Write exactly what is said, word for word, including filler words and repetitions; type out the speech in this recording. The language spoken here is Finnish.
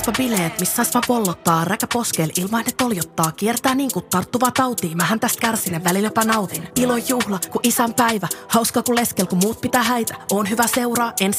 Ostas bileet, missä vois pollottaa. Räkä poskel ilman ne toljottaa. Kiertää niin kuin tarttuvaa tautiin. Mähän tästä kärsinen, välillä jopa nautin. Ilon juhla, kun isän päivä. Hauska kun leskel, kun muut pitää häitä. On hyvä seuraa, en